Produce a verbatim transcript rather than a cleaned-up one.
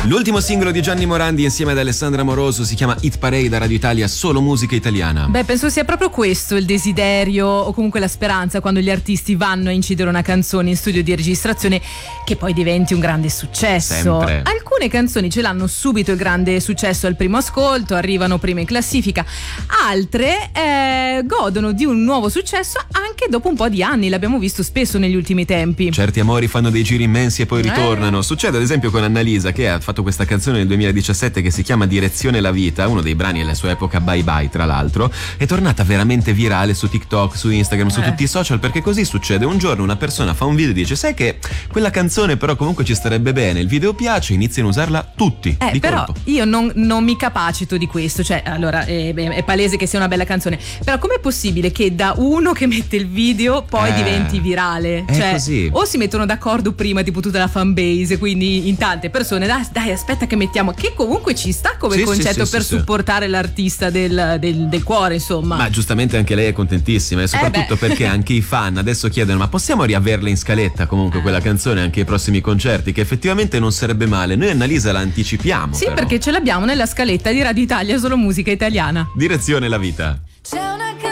L'ultimo singolo di Gianni Morandi insieme ad Alessandra Moroso si chiama Hit Parade da Radio Italia, solo musica italiana. Beh, penso sia proprio questo il desiderio o comunque la speranza quando gli artisti vanno a incidere una canzone in studio di registrazione, che poi diventi un grande successo. Sempre. Alcune canzoni ce l'hanno subito il grande successo al primo ascolto, arrivano prima in classifica, altre eh, godono di un nuovo successo anche dopo un po' di anni, l'abbiamo visto spesso negli ultimi tempi. Certi amori fanno dei giri immensi e poi Eh. ritornano. Succede ad esempio con Annalisa, che ha fatto questa canzone nel duemiladiciassette che si chiama Direzione la vita, uno dei brani della sua epoca Bye Bye tra l'altro, è tornata veramente virale su TikTok, su Instagram, su Eh. tutti i social, perché così succede. Un giorno una persona fa un video e dice: sai che quella canzone però comunque ci starebbe bene, il video piace, iniziano a usarla tutti Eh, di però colpo. io non, non mi capacito di questo, cioè allora è, è palese che sia una bella canzone, però com'è possibile che da uno che mette il video poi Eh, diventi virale? è Cioè, così. o si mettono d'accordo prima, tipo tutta la fanbase, quindi in tante persone, dai, dai aspetta che mettiamo, che comunque ci sta come Sì, concetto sì, sì, per sì, sì. supportare l'artista del, del, del cuore, insomma. Ma giustamente anche lei è contentissima, e soprattutto beh. perché anche i fan adesso chiedono: ma possiamo riaverla in scaletta comunque quella canzone anche ai prossimi concerti? Che effettivamente non sarebbe male. Noi Annalisa la anticipiamo. Sì, però. perché ce l'abbiamo nella scaletta di Radio Italia, solo musica italiana. Direzione la vita. C'è una